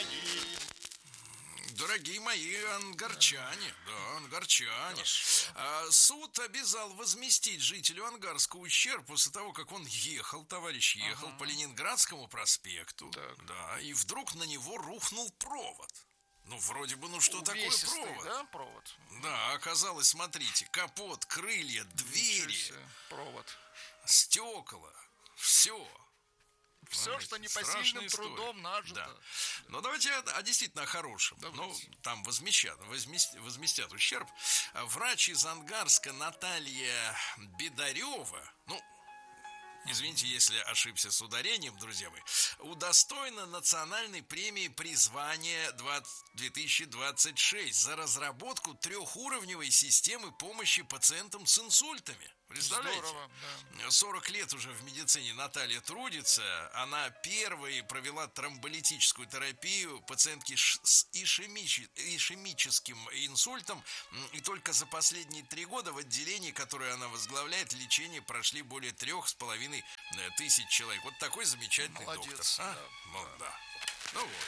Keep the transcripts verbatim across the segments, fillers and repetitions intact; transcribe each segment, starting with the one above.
Дорогие мои ангарчане, да, ангарчане, а, суд обязал возместить жителю Ангарска ущерб после того, как он ехал, товарищ ехал ага. по Ленинградскому проспекту, так. да, и вдруг на него рухнул провод. Ну, вроде бы, ну что Увесистый, такое провод? Да, провод? Да, оказалось, смотрите, капот, крылья, двери, провод, стекла, все. Все, знаете, что непосильным трудом нажито. Да. Но давайте о, о действительно о хорошем. Давайте. Ну, там возмещат, возместят, возместят ущерб. Врач из Ангарска Наталья Бедарева, ну, извините, если ошибся с ударением, друзья мои, удостоена национальной премии призвания две тысячи двадцать шесть за разработку трехуровневой системы помощи пациентам с инсультами. Представляете? Здорово, да. сорок лет уже в медицине Наталья трудится. Она первой провела тромболитическую терапию пациентки с ишемич... ишемическим инсультом. И только за последние три года в отделении, которое она возглавляет, лечение прошли более трех с половиной тысяч человек. Вот такой замечательный Молодец, доктор. А? Да, ну, да. да. Ну вот.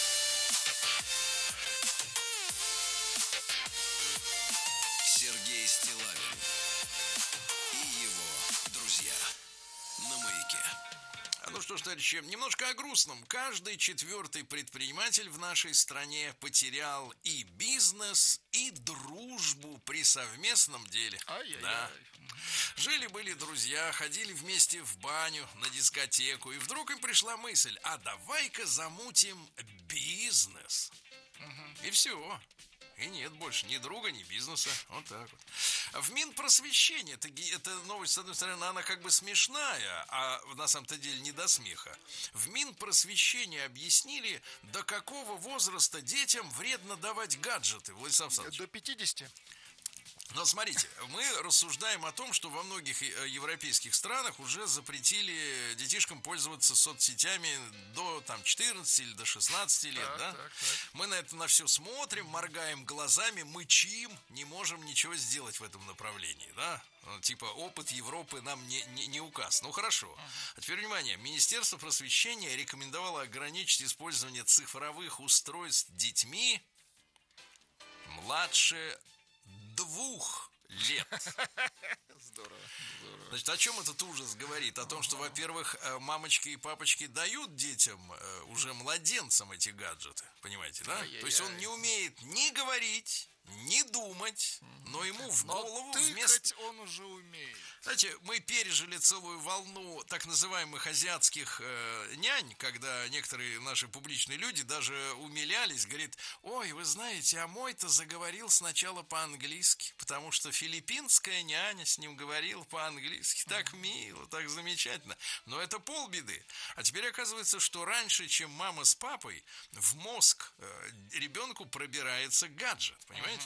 Сергей Стиллавин и его друзья на Маяке. Ну что ж, товарищи, немножко о грустном. Каждый четвертый предприниматель в нашей стране потерял и бизнес, и дружбу при совместном деле. Ай-яй-яй. Да. Жили-были друзья, ходили вместе в баню, на дискотеку, и вдруг им пришла мысль: а давай-ка замутим бизнес. Угу. И все. И нет больше ни друга, ни бизнеса. Вот так вот. В Минпросвещении, это, это новость, с одной стороны, она как бы смешная, а на самом-то деле не до смеха. В Минпросвещении объяснили, до какого возраста детям вредно давать гаджеты, Владислав Александрович. До пятидесяти. Но смотрите, мы рассуждаем о том, что во многих европейских странах уже запретили детишкам пользоваться соцсетями до там четырнадцати или до шестнадцати лет, так, да? Так, так. Мы на это на все смотрим, моргаем глазами, мычим, не можем ничего сделать в этом направлении, да? Ну, типа опыт Европы нам не, не, не указ. Ну хорошо. А теперь внимание, Министерство просвещения рекомендовало ограничить использование цифровых устройств детьми младше двух лет. Здорово, здорово. Значит, о чем этот ужас говорит? О том, что, во-первых, мамочки и папочки дают детям, уже младенцам, эти гаджеты. Понимаете, да? Ай-яй-яй. То есть он не умеет ни говорить, не думать, но ему в но голову тыкать вместо... он уже умеет. Знаете, мы пережили целую волну так называемых азиатских э, нянь, когда некоторые наши публичные люди даже умилялись, говорит: ой, вы знаете, а мой-то заговорил сначала по-английски, потому что филиппинская няня с ним говорила по-английски. Так мило, так замечательно. Но это полбеды. А теперь оказывается, что раньше, чем мама с папой, в мозг э, ребенку пробирается гаджет, понимаете?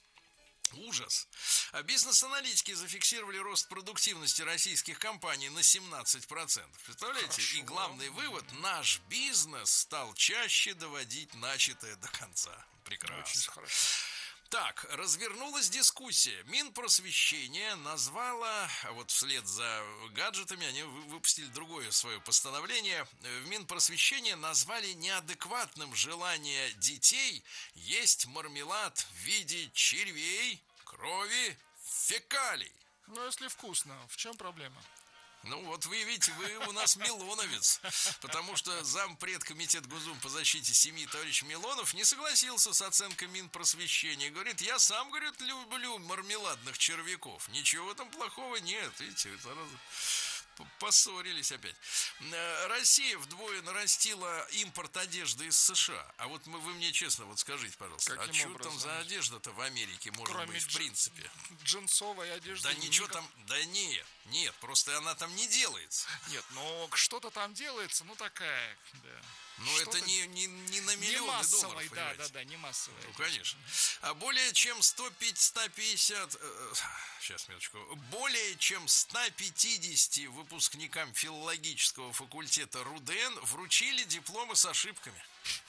Ужас. А бизнес-аналитики зафиксировали рост продуктивности российских компаний на семнадцать процентов. Представляете? Хорошо. И главный вывод: наш бизнес стал чаще доводить начатое до конца. Прекрасно. Очень хорошо. Так, развернулась дискуссия. Минпросвещение назвало, вот вслед за гаджетами, они выпустили другое свое постановление. В Минпросвещение назвали неадекватным желание детей есть мармелад в виде червей, крови, фекалий. Ну, если вкусно, в чем проблема? Ну вот вы видите, вы у нас милоновец, потому что зампред комитета Госдумы по защите семьи товарищ Милонов не согласился с оценкой Минпросвещения. Говорит: я сам, говорит, люблю мармеладных червяков. Ничего в этом плохого нет. Видите, сразу поссорились опять. Россия вдвое нарастила импорт одежды из США. А вот мы, вы мне честно вот скажите, пожалуйста, каким а что образом? там за одежда-то в Америке может Кроме быть в принципе? Джинсовой одежды. Да ничего никак... там, да нет, нет, просто она там не делается. Нет, ну что-то там делается, ну такая, да. Но это не, не, не на миллионы не массовой, долларов, да, да, да, не массовой. Ну, конечно. А более чем сто пятьдесят, э, сейчас, минуточку, более чем ста пятидесяти выпускникам филологического факультета РУДН вручили дипломы с ошибками.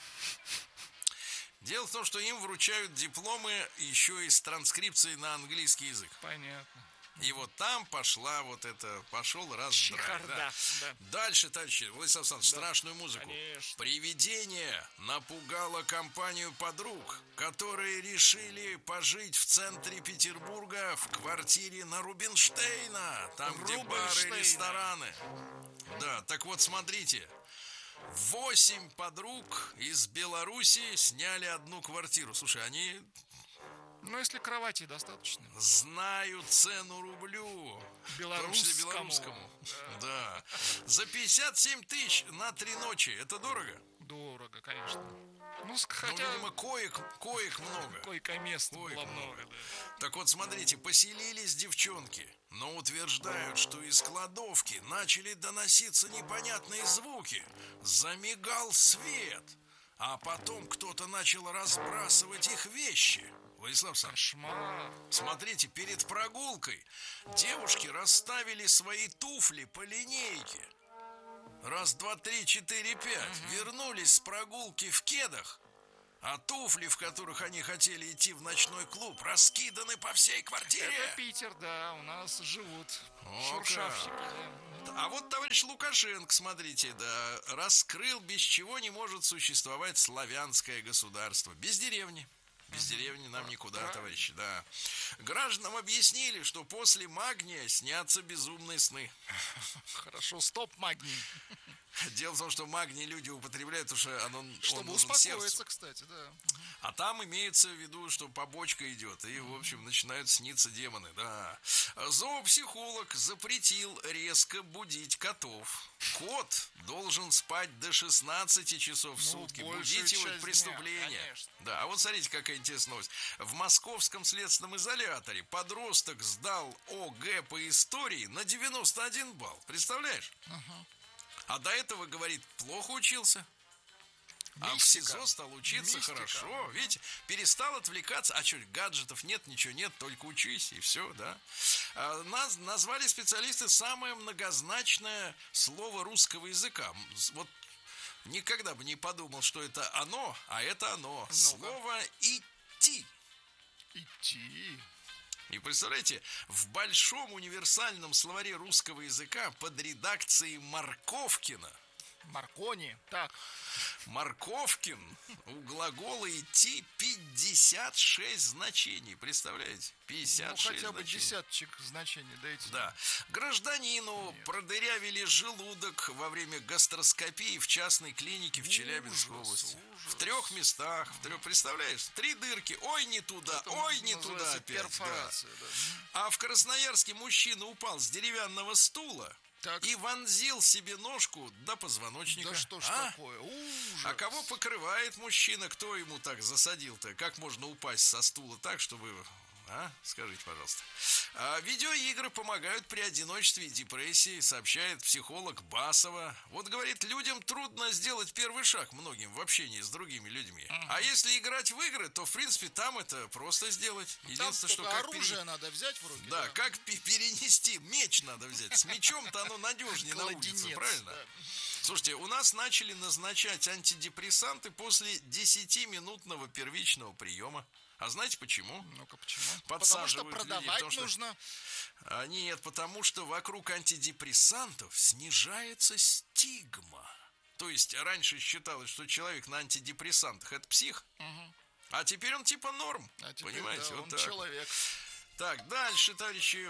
Дело в том, что им вручают дипломы еще и с транскрипцией на английский язык. Понятно. И вот там пошла вот это, пошел раздрай. Да. Да. Дальше, товарищи, Владислав Александрович, да. Страшную музыку. Конечно. Привидение напугало компанию подруг, которые решили пожить в центре Петербурга в квартире на Рубинштейна, там, где бары и рестораны. Да, так вот, смотрите. Восемь подруг из Беларуси сняли одну квартиру. Слушай, они... Ну, если кровати достаточно. Знают цену рублю. Белорусскому. В том числе белорусскому. Да. Да. За пятьдесят семь тысяч на три ночи. Это дорого? Дорого, конечно. Ну, хотя... Ну, видимо, коек, коек много. Койко-мест было много. много, да. Так вот, смотрите, поселились девчонки, но утверждают, что из кладовки начали доноситься непонятные звуки. Замигал свет, а потом кто-то начал разбрасывать их вещи. Владислав Александрович, кошмар. Смотрите, перед прогулкой девушки расставили свои туфли по линейке. Раз, два, три, четыре, пять. Угу. Вернулись с прогулки в кедах, а туфли, в которых они хотели идти в ночной клуб, раскиданы по всей квартире. Это Питер, да, у нас живут О, шуршавщики. Да. А вот товарищ Лукашенко, смотрите, да, раскрыл, без чего не может существовать славянское государство. Без деревни. Без деревни нам никуда, товарищи, да. Гражданам объяснили, что после магния снятся безумные сны. Хорошо, стоп магний. Дело в том, что магний люди употребляют, потому что оно, чтобы он нужен успокоиться, сердцу. кстати, да. А там имеется в виду, что побочка идет, и, в общем, начинают сниться демоны, да. Зоопсихолог запретил резко будить котов. Кот должен спать до шестнадцати часов в сутки. Ну, будить его – преступление. Да, а вот смотрите, какая интересная новость. В московском следственном изоляторе подросток сдал ОГЭ по истории на девяносто один балл. Представляешь? Угу. А до этого, говорит, плохо учился. Мистика. А в СИЗО стал учиться Мистика. Хорошо. Видите, перестал отвлекаться. А что, гаджетов нет, ничего нет, только учись, и все, да. А, нас назвали специалисты самое многозначное слово русского языка. Вот никогда бы не подумал, что это оно, а это оно. Ну-ка. Слово «идти». Идти. И представляете, в большом универсальном словаре русского языка под редакцией Марковкина. Маркони, так. Марковкин у глагола «идти» пятьдесят шесть значений. Представляете? пятьдесят шесть ну, хотя бы значений. Десяточек значений дайте. Да. Гражданину Нет. продырявили желудок во время гастроскопии в частной клинике в Челябинской ужас, области. Ужас. В трех местах. В трех, представляешь? Три дырки. Ой, не туда. Это ой, не туда опять. Перфорация, Да. Да. А в Красноярске мужчина упал с деревянного стула. Так. И вонзил себе ножку до позвоночника. Да что ж а? такое? Ужас. А кого покрывает мужчина? Кто ему так засадил-то? Как можно упасть со стула так, чтобы... А? Скажите, пожалуйста. А, видеоигры помогают при одиночестве и депрессии, сообщает психолог Басова. Вот, говорит, людям трудно сделать первый шаг многим в общении с другими людьми. Uh-huh. А если играть в игры, то, в принципе, там это просто сделать. Единственное, там что как оружие пере... надо взять в руки. Да, Да, как перенести. Меч надо взять. С мечом-то оно надежнее на улице, правильно? Да. Слушайте, у нас начали назначать антидепрессанты после десятиминутного первичного приема. А знаете почему? Ну-ка, почему? Подсаживают потому что продавать людей, потому нужно. Что... А, нет, потому что вокруг антидепрессантов снижается стигма. То есть раньше считалось, что человек на антидепрессантах это псих, угу. а теперь он типа норм. А теперь, понимаете? Да, вот он так. человек. Так, дальше, товарищи.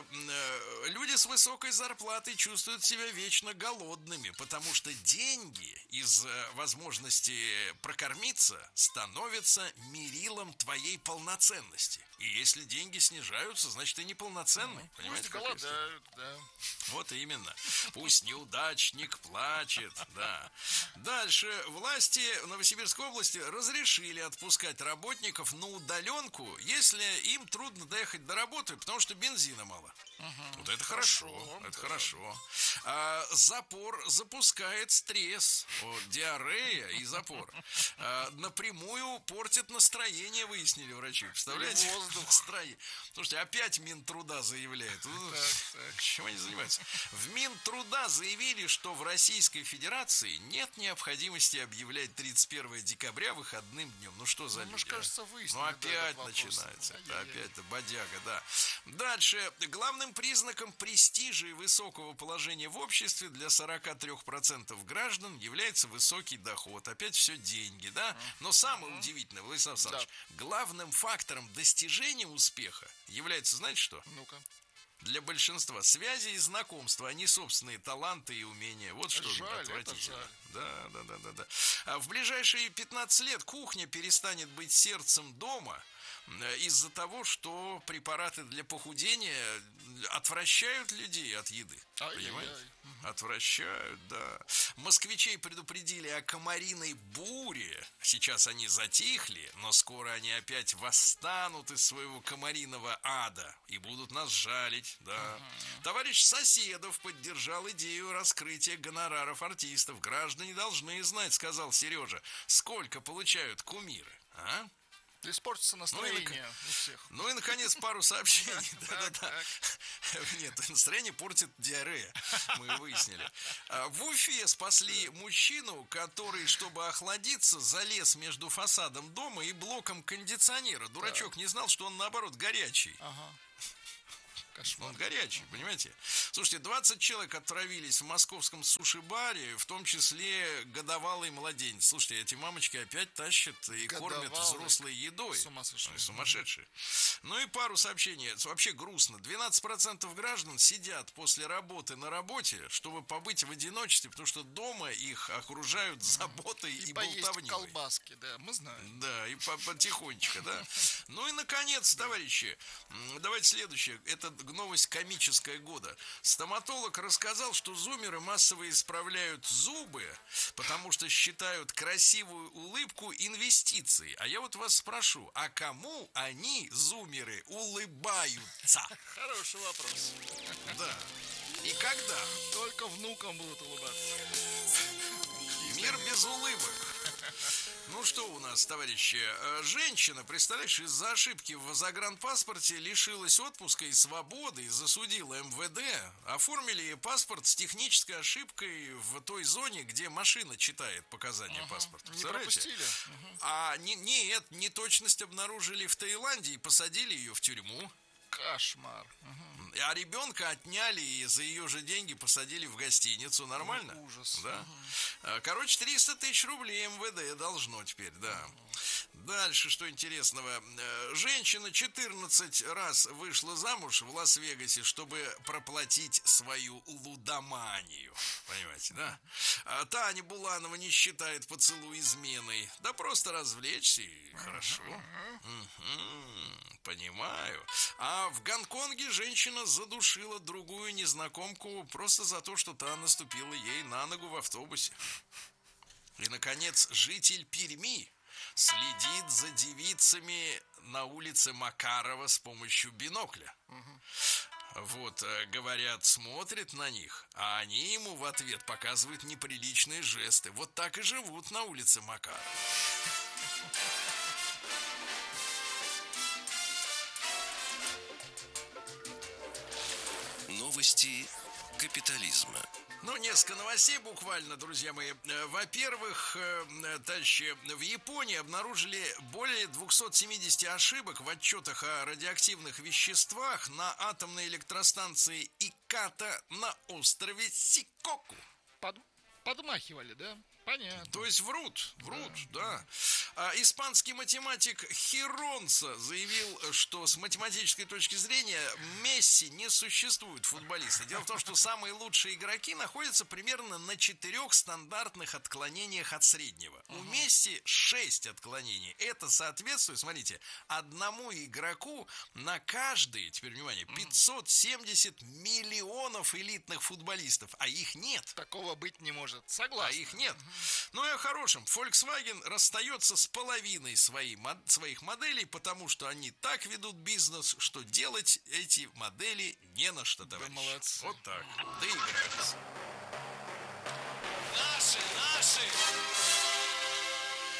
Люди с высокой зарплатой чувствуют себя вечно голодными, потому что деньги из возможности прокормиться становятся мерилом твоей полноценности. И если деньги снижаются, значит, ты неполноценный. Ну, понимаете, пусть голодают, да. Вот именно. Пусть неудачник плачет, да. Дальше. Власти Новосибирской области разрешили отпускать работников на удаленку, если им трудно доехать до работы, потому что бензина мало. Угу. Вот это хорошо, хорошо это да. хорошо. А, запор запускает стресс. Вот, диарея и запор. А, напрямую портит настроение, выяснили врачи. Представляете? Воздух. Настроение. Слушайте, опять Минтруда заявляет. Так, так. Чем они занимаются? В Минтруда заявили, что в Российской Федерации нет необходимости объявлять тридцать первое декабря выходным днем. Ну что за ну, люди? Может, кажется, выяснили, ну опять да, начинается. Это опять-то бодяга, да. да. Дальше. Главным признаком престижа и высокого положения в обществе для сорок три процентов граждан является высокий доход. Опять все деньги, да? Но самое удивительное, Владислав Александрович, да. главным фактором достижения успеха является, знаете что? Ну-ка. Для большинства связи и знакомства, а не собственные таланты и умения. Вот что жаль, отвратительно. жаль. Да, да, да, да, да. А в ближайшие пятнадцать лет кухня перестанет быть сердцем дома из-за того, что препараты для похудения отвращают людей от еды. Ай-яй-яй. Понимаете? Отвращают, да. Москвичей предупредили о комариной буре. Сейчас они затихли, но скоро они опять восстанут из своего комариного ада и будут нас жалить, да. Uh-huh. Товарищ Соседов поддержал идею раскрытия гонораров артистов. Граждане должны знать, сказал Сережа, сколько получают кумиры, а? Испортится настроение ну, у всех. Ну и, наконец, пару сообщений. Да-да-да. Нет, настроение портит диарея. Мы выяснили. В Уфе спасли мужчину, который, чтобы охладиться, залез между фасадом дома и блоком кондиционера. Дурачок не знал, что он, наоборот, горячий. Ага. Кошмар. Он горячий, понимаете? Слушайте, двадцать человек отравились в московском суши-баре, в том числе годовалый младенец. Слушайте, эти мамочки опять тащат и годовалый. Кормят взрослой едой. Сумасшедшие. Сумасшедшие. Ну и пару сообщений. Это вообще грустно. двенадцать процентов граждан сидят после работы на работе, чтобы побыть в одиночестве, потому что дома их окружают заботой и, и болтовней. Колбаски, да, мы знаем. Да, и потихонечку, да. Ну и, наконец, товарищи, давайте следующее. Это новость комическая года. Стоматолог рассказал, что зумеры массово исправляют зубы, потому что считают красивую улыбку инвестицией. А я вот вас спрошу, а кому они, зумеры, улыбаются? Хороший вопрос. Да. И когда? Только внукам будут улыбаться. Мир без улыбок. Ну что у нас, товарищи? Женщина, представляешь, из-за ошибки в загранпаспорте лишилась отпуска и свободы и засудила эм вэ дэ. Оформили ей паспорт с технической ошибкой в той зоне, где машина читает показания uh-huh. паспорта. Не пропустили. Uh-huh. А не, нет, неточность обнаружили в Таиланде и посадили ее в тюрьму. Кошмар. Угу. А ребенка отняли и за ее же деньги посадили в гостиницу. Нормально? Ну, ужас. Да. Угу. Короче, триста тысяч рублей эм вэ дэ должно теперь, да. Угу. Дальше, что интересного. Женщина четырнадцать раз вышла замуж в Лас-Вегасе, чтобы проплатить свою лудоманию. Понимаете, да? А Таня Буланова не считает поцелуй изменой. Да просто развлечься и хорошо. Угу. Понимаю. А в Гонконге женщина задушила другую незнакомку просто за то, что та наступила ей на ногу в автобусе. И, наконец, житель Перми следит за девицами на улице Макарова с помощью бинокля. Угу. Вот, говорят, смотрит на них, а они ему в ответ показывают неприличные жесты. Вот так и живут на улице Макарова. Новости капитализма. Ну, несколько новостей буквально, друзья мои. Во-первых, товарищи, в Японии обнаружили более двухсот семидесяти ошибок в отчетах о радиоактивных веществах на атомной электростанции Иката на острове Сикоку. Под, подмахивали, да? Понятно. То есть врут, врут, да. да. А, испанский математик Хиронса заявил, что с математической точки зрения Месси не существует футболиста. Дело в том, что самые лучшие игроки находятся примерно на четырех стандартных отклонениях от среднего. Uh-huh. У Месси шесть отклонений. Это соответствует, смотрите, одному игроку на каждый, теперь внимание, пятьсот семьдесят миллионов элитных футболистов, а их нет. Такого быть не может. Согласен. А их нет. Ну и о хорошем. Volkswagen расстается с половиной своей, своих моделей, потому что они так ведут бизнес, что делать эти модели не на что, товарищи. Да молодцы. Вот так. Доигрались. Наши, наши!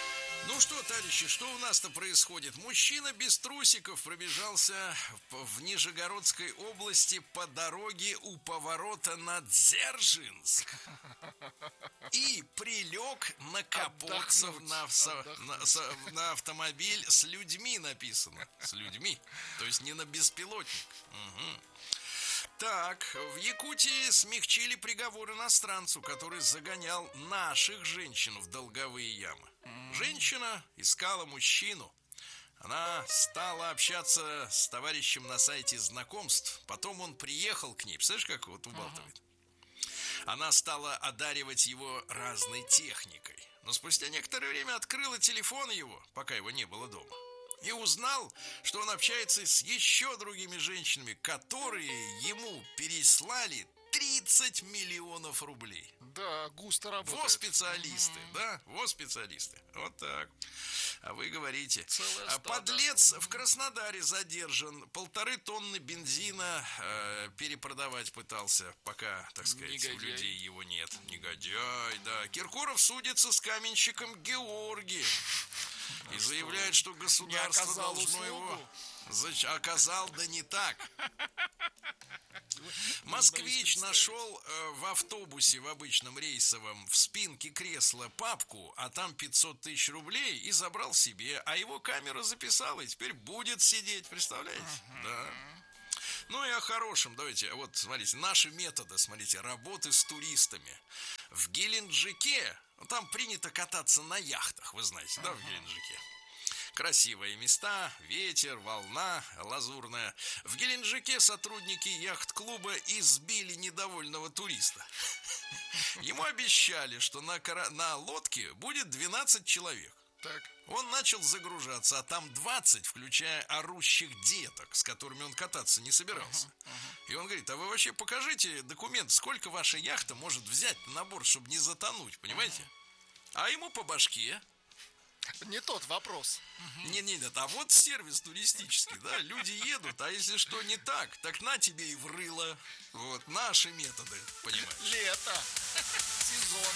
Ну что, товарищи, что у нас-то происходит? Мужчина без трусиков пробежался в Нижегородской области по дороге у поворота на Дзержинск и прилег на капот на, на, на автомобиль с людьми, написано. С людьми. То есть не на беспилотник. Угу. Так, в Якутии смягчили приговор иностранцу, который загонял наших женщин в долговые ямы. Женщина искала мужчину. Она стала общаться с товарищем на сайте знакомств. Потом он приехал к ней. Представляешь, как вот убалтывает? Она стала одаривать его разной техникой. Но спустя некоторое время открыла телефон его, пока его не было дома, и узнал, что он общается с еще другими женщинами, которые ему переслали тридцать миллионов рублей. Да, густо работает. Вот специалисты, mm-hmm. да, вот специалисты. Вот так. А вы говорите. А подлец в Краснодаре задержан. Полторы тонны бензина э, перепродавать пытался, пока, так сказать, Негодяй. У людей его нет. Негодяй, да. Киркоров судится с каменщиком Георгием. И заявляет, что государство должно услугу. его... Зач... Оказал, да не так. Москвич нашел э, в автобусе, в обычном рейсовом, в спинке кресла папку, а там пятьсот тысяч рублей, и забрал себе, а его камера записала, и теперь будет сидеть, представляете? Uh-huh. Да. Ну и о хорошем, давайте, вот смотрите, наши методы, смотрите, работы с туристами. В Геленджике, там принято кататься на яхтах, вы знаете, uh-huh. да, в Геленджике? Красивые места, ветер, волна лазурная. В Геленджике сотрудники яхт-клуба избили недовольного туриста. Ему обещали, что на, кора... на лодке будет двенадцать человек. Так. Он начал загружаться, а там двадцать, включая орущих деток, с которыми он кататься не собирался. Uh-huh, uh-huh. И он говорит, а вы вообще покажите документ, сколько ваша яхта может взять на борт, чтобы не затонуть, понимаете? Uh-huh. А ему по башке... Не тот вопрос. Не-не-не, а вот сервис туристический, да, люди едут, а если что не так, так на тебе и врыло. Вот, наши методы, понимаешь. Лето, сезон.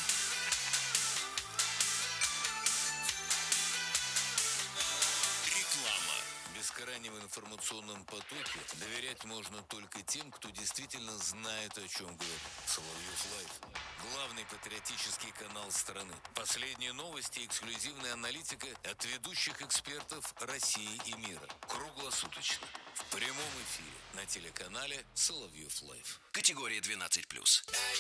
Реклама. Бескрайнем информационном потоке доверять можно только тем, кто действительно знает, о чем говорит. Соловьев Лайв. Главный патриотический канал страны. Последние новости и эксклюзивная аналитика от ведущих экспертов России и мира. Круглосуточно. В прямом эфире на телеканале Соловьев Лайв. Категория двенадцать плюс.